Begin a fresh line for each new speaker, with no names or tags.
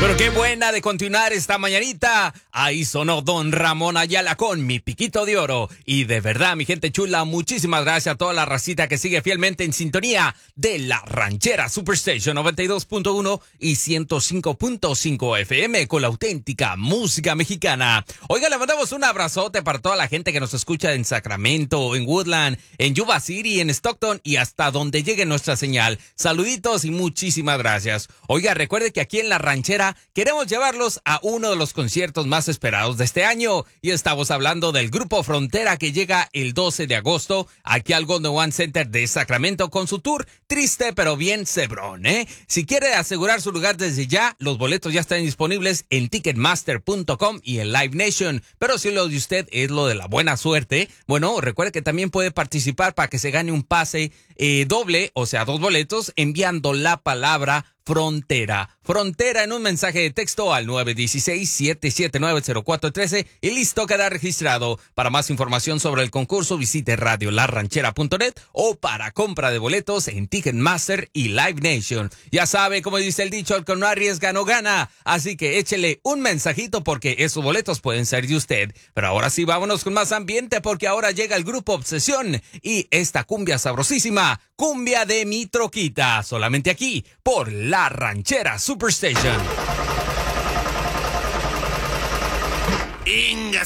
Pero qué buena de continuar esta mañanita. Ahí sonó Don Ramón Ayala con Mi Piquito de Oro. Y de verdad, mi gente chula, muchísimas gracias a toda la racita que sigue fielmente en sintonía de La Ranchera Superstation 92.1 y 105.5 FM con la auténtica música mexicana. Oiga, le mandamos un abrazote para toda la gente que nos escucha en Sacramento, en Woodland, en Yuba City, en Stockton y hasta donde llegue nuestra señal. Saluditos y muchísimas gracias. Oiga, recuerde que aquí en La Ranchera queremos llevarlos a uno de los conciertos más esperados de este año. Y estamos hablando del Grupo Frontera que llega el 12 de agosto aquí al Golden One Center de Sacramento con su tour Triste pero bien Cebrón, ¿eh? Si quiere asegurar su lugar desde ya, los boletos ya están disponibles en Ticketmaster.com y en Live Nation. Pero si lo de usted es lo de la buena suerte, bueno, recuerde que también puede participar para que se gane un pase doble, o sea, 2 boletos, enviando la palabra Frontera. Frontera en un mensaje de texto al 916-779-0413 y listo, queda registrado. Para más información sobre el concurso visite radiolarranchera.net o para compra de boletos en Ticketmaster y Live Nation. Ya sabe, como dice el dicho, el que no arriesga no gana. Así que échele un mensajito porque esos boletos pueden ser de usted. Pero ahora sí, vámonos con más ambiente porque ahora llega el grupo Obsesión y esta cumbia sabrosísima, cumbia de mi troquita, solamente aquí por La Ranchera Superstation.